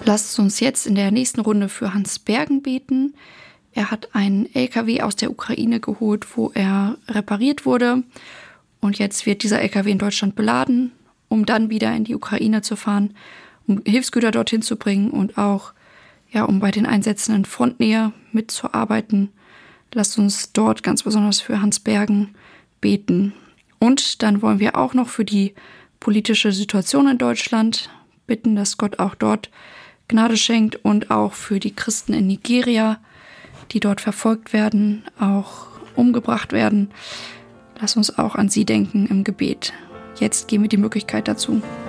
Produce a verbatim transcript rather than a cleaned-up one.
Lasst uns jetzt in der nächsten Runde für Hans Bergen beten. Er hat einen L K W aus der Ukraine geholt, wo er repariert wurde. Und jetzt wird dieser L K W in Deutschland beladen, um dann wieder in die Ukraine zu fahren, um Hilfsgüter dorthin zu bringen und auch ja, um bei den Einsätzen in Frontnähe mitzuarbeiten. Lasst uns dort ganz besonders für Hans Bergen beten. Und dann wollen wir auch noch für die politische Situation in Deutschland bitten, dass Gott auch dort Gnade schenkt und auch für die Christen in Nigeria, die dort verfolgt werden, auch umgebracht werden. Lass uns auch an sie denken im Gebet. Jetzt geben wir die Möglichkeit dazu.